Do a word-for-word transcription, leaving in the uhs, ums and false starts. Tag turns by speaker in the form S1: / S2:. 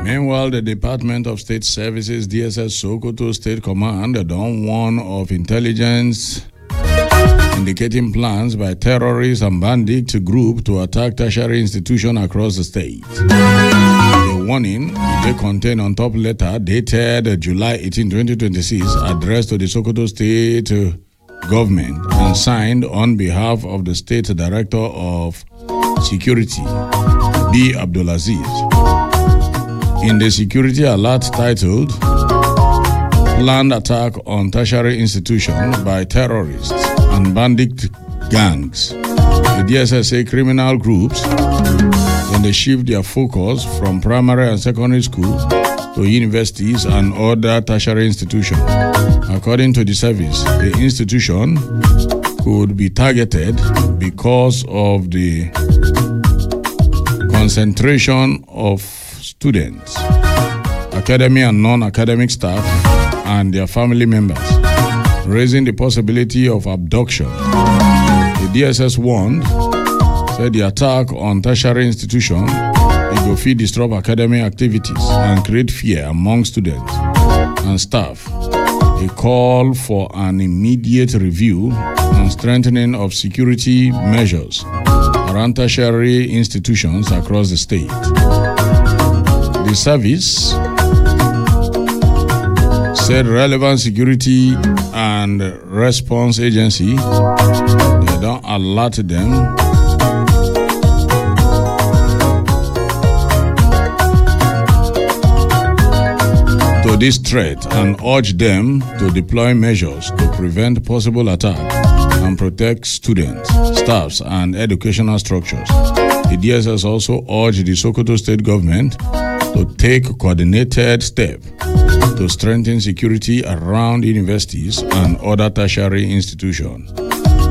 S1: Meanwhile, the Department of State Services, D S S Sokoto State Command, don't warn of intelligence indicating plans by terrorists and bandit group to attack tertiary institutions across the state. The warning they contain on top letter dated July eighteenth, twenty twenty-six, addressed to the Sokoto State government and signed on behalf of the State Director of Security, B. Abdulaziz. In the security alert titled Planned Attack on Tertiary Institution by Terrorists and Bandit Gangs, the D S S say criminal groups then they shift their focus from primary and secondary school to universities and other tertiary institutions. According to the service, the institution could be targeted because of the concentration of students, academic and non-academic staff, and their family members, raising the possibility of abduction. The D S S warned, said the attack on tertiary institutions will fit disrupt academic activities and create fear among students and staff. A call for an immediate review and strengthening of security measures around tertiary institutions across the state. The service said relevant security and response agency, they don't alert them to this threat and urge them to deploy measures to prevent possible attack and protect students, staffs, and educational structures. The D S S also urged the Sokoto State government to take coordinated steps to strengthen security around universities and other tertiary institutions.